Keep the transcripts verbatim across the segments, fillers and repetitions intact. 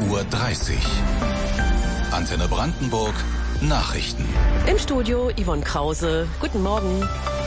Uhr dreißig. Antenne Brandenburg, Nachrichten. Im Studio Yvonne Krause. Guten Morgen.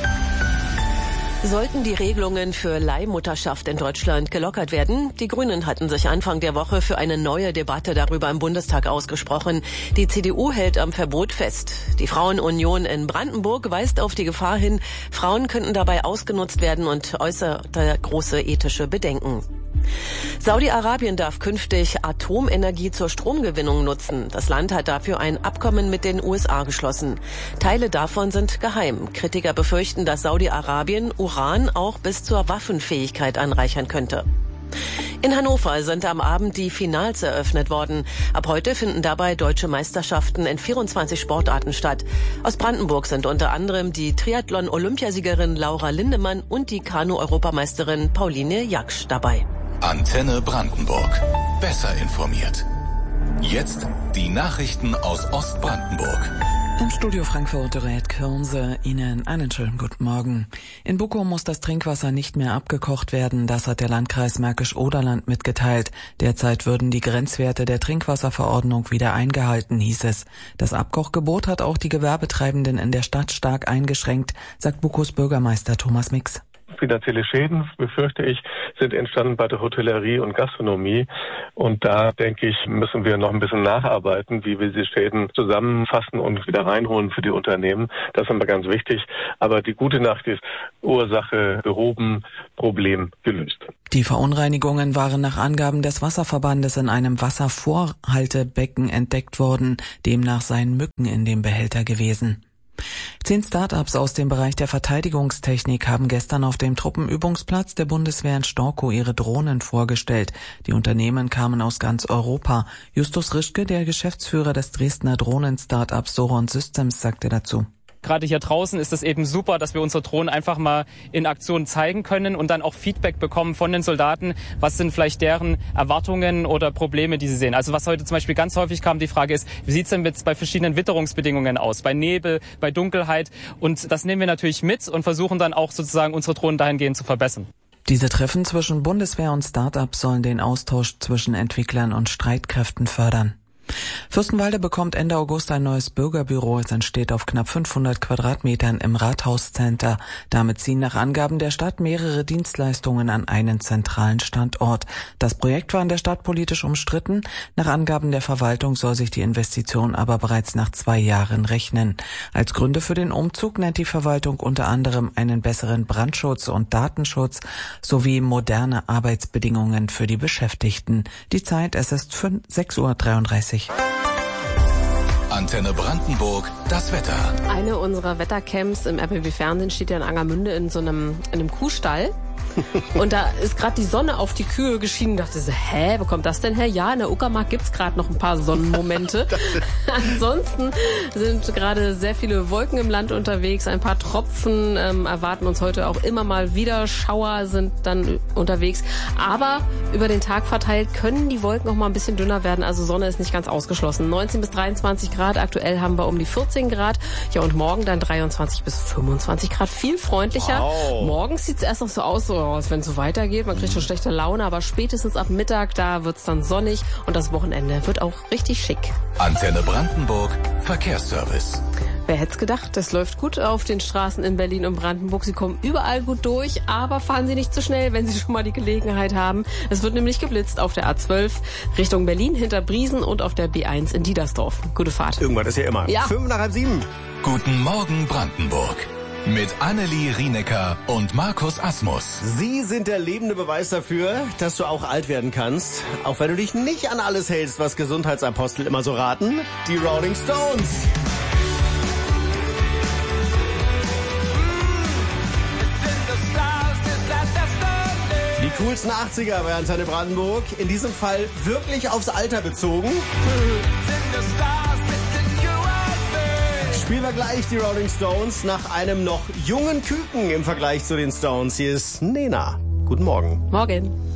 Sollten die Regelungen für Leihmutterschaft in Deutschland gelockert werden? Die Grünen hatten sich Anfang der Woche für eine neue Debatte darüber im Bundestag ausgesprochen. Die C D U hält am Verbot fest. Die Frauenunion in Brandenburg weist auf die Gefahr hin, Frauen könnten dabei ausgenutzt werden und äußerte große ethische Bedenken. Saudi-Arabien darf künftig Atomenergie zur Stromgewinnung nutzen. Das Land hat dafür ein Abkommen mit den U S A geschlossen. Teile davon sind geheim. Kritiker befürchten, dass Saudi-Arabien Uran auch bis zur Waffenfähigkeit anreichern könnte. In Hannover sind am Abend die Finals eröffnet worden. Ab heute finden dabei deutsche Meisterschaften in vierundzwanzig Sportarten statt. Aus Brandenburg sind unter anderem die Triathlon-Olympiasiegerin Laura Lindemann und die Kanu-Europameisterin Pauline Jaksch dabei. Antenne Brandenburg. Besser informiert. Jetzt die Nachrichten aus Ostbrandenburg. Im Studio Frankfurt Red Kirnse, Ihnen einen schönen guten Morgen. In Bukow muss das Trinkwasser nicht mehr abgekocht werden, das hat der Landkreis Märkisch-Oderland mitgeteilt. Derzeit würden die Grenzwerte der Trinkwasserverordnung wieder eingehalten, hieß es. Das Abkochgebot hat auch die Gewerbetreibenden in der Stadt stark eingeschränkt, sagt Bukows Bürgermeister Thomas Mix. Finanzielle Schäden, befürchte ich, sind entstanden bei der Hotellerie und Gastronomie. Und da, denke ich, müssen wir noch ein bisschen nacharbeiten, wie wir diese Schäden zusammenfassen und wieder reinholen für die Unternehmen. Das ist aber ganz wichtig. Aber die gute Nachricht ist, Ursache behoben, Problem gelöst. Die Verunreinigungen waren nach Angaben des Wasserverbandes in einem Wasservorhaltebecken entdeckt worden. Demnach seien Mücken in dem Behälter gewesen. Zehn Start-ups aus dem Bereich der Verteidigungstechnik haben gestern auf dem Truppenübungsplatz der Bundeswehr in Storkow ihre Drohnen vorgestellt. Die Unternehmen kamen aus ganz Europa. Justus Rischke, der Geschäftsführer des Dresdner Drohnen-Startups Soron Systems, sagte dazu. Gerade hier draußen ist es eben super, dass wir unsere Drohnen einfach mal in Aktion zeigen können und dann auch Feedback bekommen von den Soldaten. Was sind vielleicht deren Erwartungen oder Probleme, die sie sehen? Also was heute zum Beispiel ganz häufig kam, die Frage ist, wie sieht es denn jetzt bei verschiedenen Witterungsbedingungen aus? Bei Nebel, bei Dunkelheit? Und das nehmen wir natürlich mit und versuchen dann auch sozusagen unsere Drohnen dahingehend zu verbessern. Diese Treffen zwischen Bundeswehr und Start-ups sollen den Austausch zwischen Entwicklern und Streitkräften fördern. Fürstenwalde bekommt Ende August ein neues Bürgerbüro. Es entsteht auf knapp fünfhundert Quadratmetern im Rathauscenter. Damit ziehen nach Angaben der Stadt mehrere Dienstleistungen an einen zentralen Standort. Das Projekt war in der Stadt politisch umstritten. Nach Angaben der Verwaltung soll sich die Investition aber bereits nach zwei Jahren rechnen. Als Gründe für den Umzug nennt die Verwaltung unter anderem einen besseren Brandschutz und Datenschutz sowie moderne Arbeitsbedingungen für die Beschäftigten. Die Zeit, es ist sechs Uhr dreiunddreißig. Antenne Brandenburg, das Wetter. Eine unserer Wettercamps im R B B Fernsehen steht ja in Angermünde in so einem, in einem Kuhstall. Und da ist gerade die Sonne auf die Kühe geschienen. Ich dachte so, hä, wo kommt das denn her? Ja, in der Uckermark gibt's gerade noch ein paar Sonnenmomente. Ansonsten sind gerade sehr viele Wolken im Land unterwegs. Ein paar Tropfen ähm, erwarten uns heute auch immer mal wieder. Schauer sind dann unterwegs. Aber über den Tag verteilt können die Wolken auch mal ein bisschen dünner werden. Also Sonne ist nicht ganz ausgeschlossen. neunzehn bis dreiundzwanzig Grad. Aktuell haben wir um die vierzehn Grad. Ja, und morgen dann dreiundzwanzig bis fünfundzwanzig Grad. Viel freundlicher. Wow. Morgens sieht's erst noch so aus, so wenn es so weitergeht. Man kriegt schon schlechte Laune, aber spätestens ab Mittag, da wird's dann sonnig und das Wochenende wird auch richtig schick. Antenne Brandenburg, Verkehrsservice. Wer hätte es gedacht, das läuft gut auf den Straßen in Berlin und Brandenburg. Sie kommen überall gut durch, aber fahren Sie nicht zu schnell, wenn Sie schon mal die Gelegenheit haben. Es wird nämlich geblitzt auf der A zwölf Richtung Berlin hinter Briesen und auf der B eins in Diedersdorf. Gute Fahrt. Irgendwann ist ja immer. Ja. Fünf nach halb sieben. Guten Morgen Brandenburg. Mit Annelie Rienecker und Markus Asmus. Sie sind der lebende Beweis dafür, dass du auch alt werden kannst. Auch wenn du dich nicht an alles hältst, was Gesundheitsapostel immer so raten. Die Rolling Stones. Die coolsten achtziger bei Antenne Brandenburg. In diesem Fall wirklich aufs Alter bezogen. Spielen wir gleich die Rolling Stones nach einem noch jungen Küken im Vergleich zu den Stones. Hier ist Nena. Guten Morgen. Morgen.